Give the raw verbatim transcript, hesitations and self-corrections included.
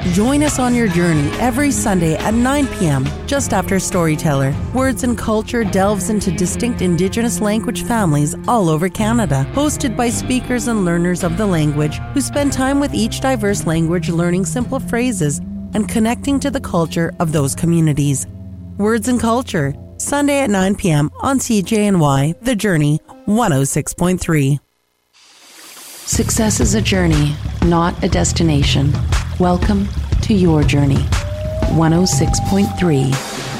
Join us on your journey every Sunday at nine p.m. just after Storyteller. Words and Culture delves into distinct Indigenous language families all over Canada, hosted by speakers and learners of the language who spend time with each diverse language learning simple phrases and connecting to the culture of those communities. Words and Culture, Sunday at nine p.m. on C J N Y, The Journey, one oh six point three. Success is a journey, not a destination. Welcome to your journey. one oh six point three